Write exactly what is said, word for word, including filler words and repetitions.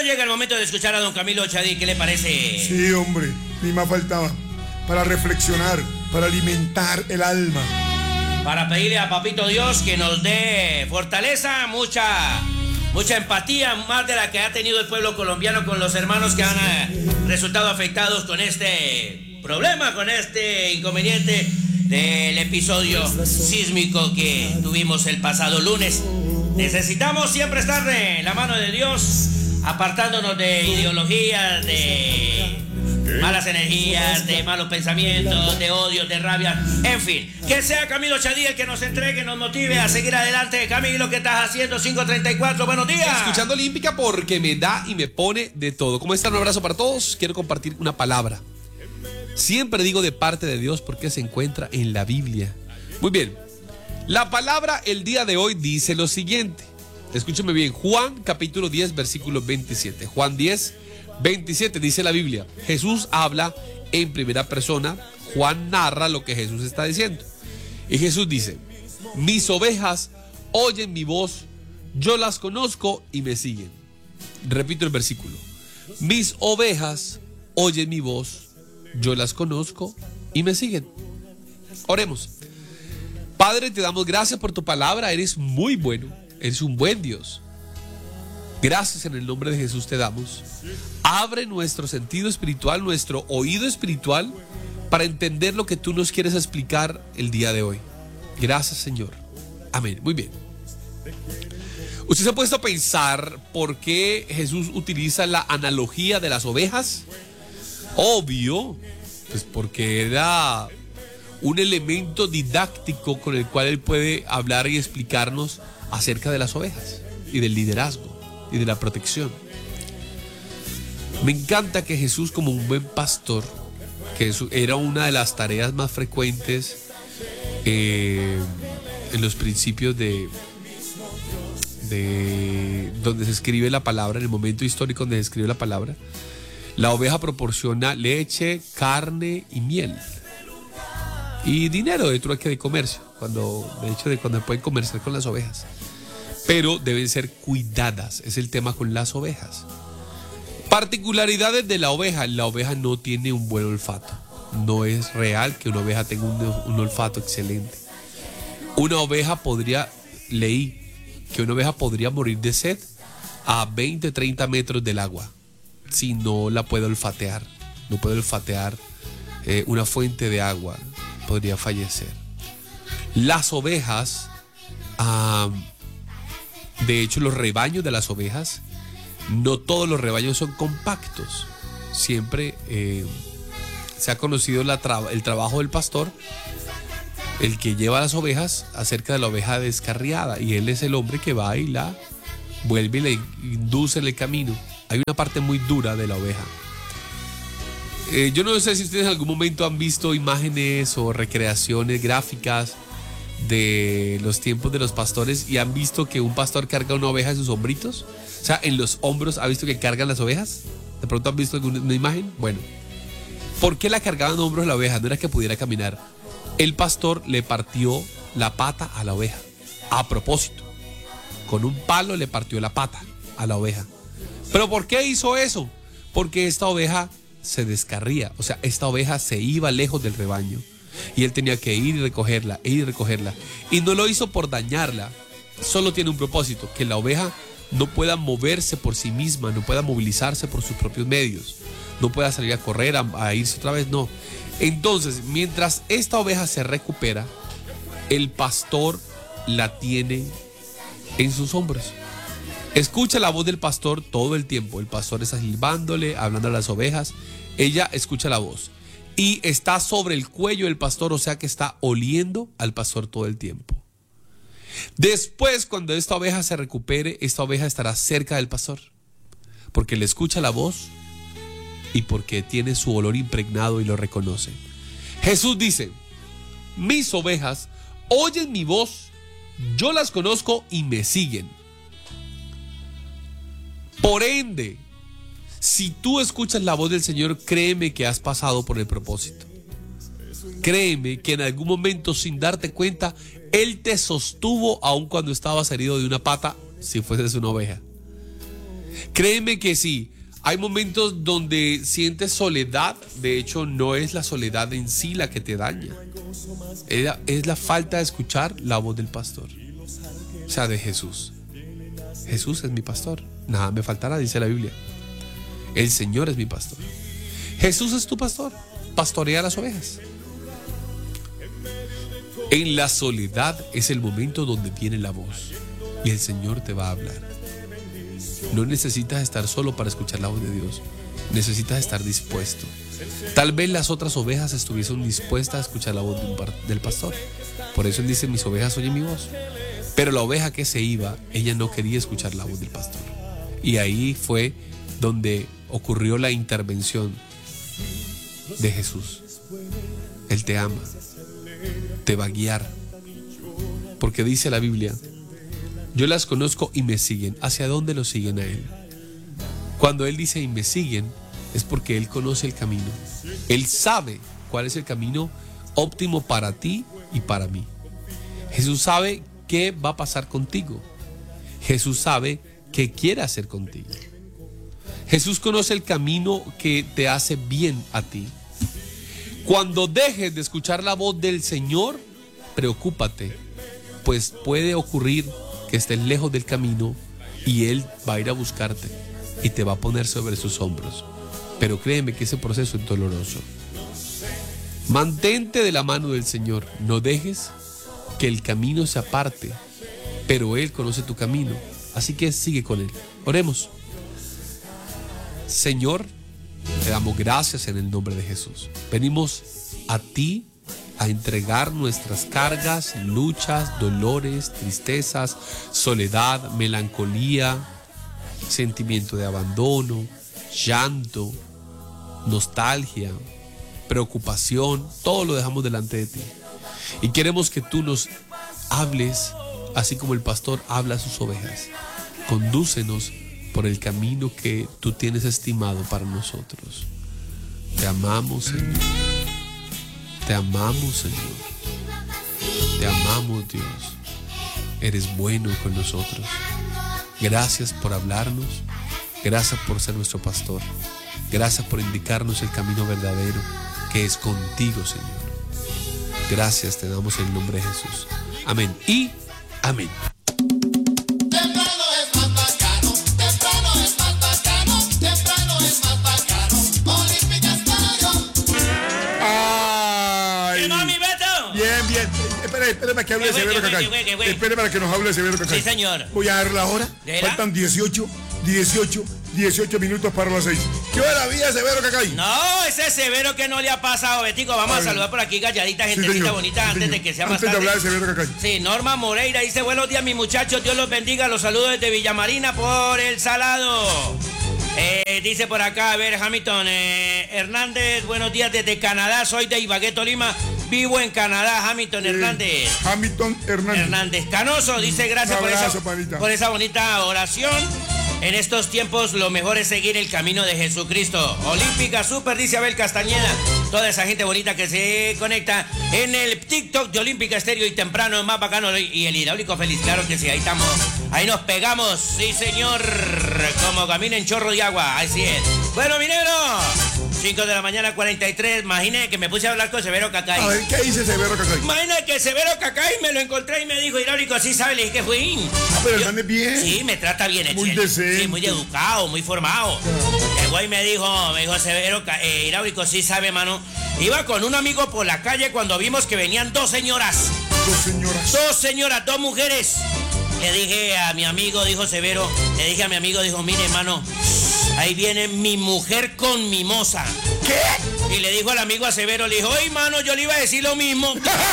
llega el momento de escuchar a don Camilo Chadí. ¿Qué le parece? Sí, hombre, ni más faltaba. Para reflexionar, para alimentar el alma. Para pedirle a Papito Dios que nos dé fortaleza, mucha, mucha empatía, más de la que ha tenido el pueblo colombiano con los hermanos que han eh, resultado afectados con este problema, con este inconveniente del episodio sísmico que tuvimos el pasado lunes. Necesitamos siempre estar en la mano de Dios, apartándonos de ideologías, de malas energías, de malos pensamientos, de odio, de rabia, en fin. Que sea Camilo Chadí el que nos entregue, nos motive a seguir adelante. Camilo, ¿qué estás haciendo? cinco treinta y cuatro, buenos días. Escuchando Olímpica porque me da y me pone de todo. ¿Cómo están? Un abrazo para todos. Quiero compartir una palabra. Siempre digo de parte de Dios porque se encuentra en la Biblia. Muy bien. La palabra el día de hoy dice lo siguiente. Escúcheme bien. Juan capítulo diez, versículo veintisiete. Juan diez, veintisiete dice la Biblia. Jesús habla en primera persona. Juan narra lo que Jesús está diciendo. Y Jesús dice: mis ovejas oyen mi voz, yo las conozco y me siguen. Repito el versículo. Mis ovejas oyen mi voz, yo las conozco y me siguen. Oremos. Padre, te damos gracias por tu palabra. Eres muy bueno, eres un buen Dios. Gracias en el nombre de Jesús te damos. Abre nuestro sentido espiritual, nuestro oído espiritual, para entender lo que tú nos quieres explicar el día de hoy. Gracias, Señor. Amén. Muy bien. ¿Usted se ha puesto a pensar por qué Jesús utiliza la analogía de las ovejas? Obvio, pues porque era un elemento didáctico con el cual él puede hablar y explicarnos acerca de las ovejas y del liderazgo y de la protección. Me encanta que Jesús, como un buen pastor, que eso era una de las tareas más frecuentes eh, en los principios de, de donde se escribe la palabra, en el momento histórico donde se escribe la palabra, la oveja proporciona leche, carne y miel. Y dinero de trueque de comercio, cuando, de hecho, de cuando pueden comerciar con las ovejas. Pero deben ser cuidadas, es el tema con las ovejas. Particularidades de la oveja: la oveja no tiene un buen olfato. No es real que una oveja tenga un, un olfato excelente. Una oveja podría, leí, que una oveja podría morir de sed a veinte, treinta metros del agua, si no la puede olfatear. No puede olfatear eh, una fuente de agua, podría fallecer. Las ovejas, ah, de hecho los rebaños de las ovejas, no todos los rebaños son compactos. Siempre eh, se ha conocido la tra- el trabajo del pastor, el que lleva las ovejas, acerca de la oveja descarriada, y él es el hombre que va y la vuelve y le induce en el camino. Hay una parte muy dura de la oveja. Eh, yo no sé si ustedes en algún momento han visto imágenes o recreaciones gráficas de los tiempos de los pastores y han visto que un pastor carga una oveja en sus hombritos. O sea, en los hombros, ¿ha visto que cargan las ovejas? ¿De pronto han visto alguna imagen? Bueno, ¿por qué la cargaban en hombros la oveja? No era que pudiera caminar. El pastor le partió la pata a la oveja, a propósito. Con un palo le partió la pata a la oveja. ¿Pero por qué hizo eso? Porque esta oveja se descarría, o sea, esta oveja se iba lejos del rebaño y él tenía que ir y recogerla, ir y recogerla. Y no lo hizo por dañarla, solo tiene un propósito: que la oveja no pueda moverse por sí misma, no pueda movilizarse por sus propios medios, no pueda salir a correr, a, a irse otra vez, no. Entonces, mientras esta oveja se recupera, el pastor la tiene en sus hombros. Escucha la voz del pastor todo el tiempo. El pastor está silbándole, hablando a las ovejas. Ella escucha la voz y está sobre el cuello del pastor, o sea que está oliendo al pastor todo el tiempo. Después, cuando esta oveja se recupere, esta oveja estará cerca del pastor, porque le escucha la voz y porque tiene su olor impregnado y lo reconoce. Jesús dice: mis ovejas oyen mi voz, yo las conozco y me siguen. Por ende, si tú escuchas la voz del Señor, créeme que has pasado por el propósito. Créeme que en algún momento, sin darte cuenta, Él te sostuvo aun cuando estabas herido de una pata, si fueses una oveja. Créeme que sí. Hay momentos donde sientes soledad. De hecho, no es la soledad en sí la que te daña. Es la, es la falta de escuchar la voz del pastor. O sea, de Jesús. Jesús es mi pastor. Nada me faltará, dice la Biblia. El Señor es mi pastor. Jesús es tu pastor. Pastorea las ovejas. En la soledad es el momento donde viene la voz y el Señor te va a hablar. No necesitas estar solo para escuchar la voz de Dios. Necesitas estar dispuesto. Tal vez las otras ovejas estuviesen dispuestas a escuchar la voz de un par- del pastor. Por eso él dice, mis ovejas oyen mi voz. Pero la oveja que se iba, ella no quería escuchar la voz del pastor. Y ahí fue donde ocurrió la intervención de Jesús. Él te ama, te va a guiar. Porque dice la Biblia, yo las conozco y me siguen. ¿Hacia dónde lo siguen a Él? Cuando Él dice y me siguen, es porque Él conoce el camino. Él sabe cuál es el camino óptimo para ti y para mí. Jesús sabe qué va a pasar contigo. Jesús sabe qué quiere hacer contigo. Jesús conoce el camino que te hace bien a ti. Cuando dejes de escuchar la voz del Señor, preocúpate, pues puede ocurrir que estés lejos del camino y Él va a ir a buscarte y te va a poner sobre sus hombros. Pero créeme que ese proceso es doloroso. Mantente de la mano del Señor, no dejes que el camino se aparte, pero Él conoce tu camino, así que sigue con Él. Oremos. Señor, te damos gracias en el nombre de Jesús. Venimos a ti a entregar nuestras cargas, luchas, dolores, tristezas, soledad, melancolía, sentimiento de abandono, llanto, nostalgia, preocupación. Todo lo dejamos delante de ti. Y queremos que tú nos hables, así como el pastor habla a sus ovejas. Condúcenos por el camino que tú tienes estimado para nosotros. Te amamos, Señor. Te amamos, Señor. Te amamos, Dios. Eres bueno con nosotros. Gracias por hablarnos. Gracias por ser nuestro pastor. Gracias por indicarnos el camino verdadero, que es contigo, Señor. Gracias te damos en el nombre de Jesús. Amén y amén. Espéreme que hable de Severo Cacay. Espéreme para que nos hable de Severo Cacay. Sí, señor. Voy a dar la hora. Faltan dieciocho, dieciocho, dieciocho minutos para las seis. ¿Qué hora había Severo Cacay? No, ese Severo que no le ha pasado, Betico. Vamos a, a saludar por aquí galladita, gentecita sí, bonita, sí, antes de que sea más tarde. Antes de hablar de Severo Cacay. Sí, Norma Moreira dice, buenos días, mis muchachos. Dios los bendiga. Los saludos desde Villamarina por El Salado. Eh, dice por acá, a ver, Hamilton eh, Hernández, buenos días desde Canadá, soy de Ibagué, Tolima, vivo en Canadá, Hamilton eh, Hernández. Hamilton Hernández. Hernández Canoso, dice gracias por, abrazo, esa, por esa bonita oración. En estos tiempos lo mejor es seguir el camino de Jesucristo. Olímpica Super, dice Abel Castañeda. Toda esa gente bonita que se conecta en el TikTok de Olímpica Estéreo y temprano, más bacano. Y el hidráulico feliz, claro que sí, ahí estamos. Ahí nos pegamos, sí señor. Como camina en chorro de agua, así es. Bueno, mi negro, cinco de la mañana, cuarenta y tres. Imagine que me puse a hablar con Severo Cacay. A ver, ¿qué dice Severo Cacay? Imagine que Severo Cacay me lo encontré y me dijo, hidráulico, sí sabe, le dije que fui. Ah, pero el man es bien. Sí, me trata bien. Muy decente. Sí, muy educado, muy formado. Yeah. El güey me dijo, me dijo Severo, eh, hidráulico, sí sabe, mano. Iba con un amigo por la calle cuando vimos que venían dos señoras. Dos señoras. Dos señoras, dos mujeres. Le dije a mi amigo, dijo Severo, le dije a mi amigo, dijo, mire, hermano, ahí viene mi mujer con mimosa. ¿Qué? Y le dijo al amigo a Severo, le dijo, oye, mano, yo le iba a decir lo mismo.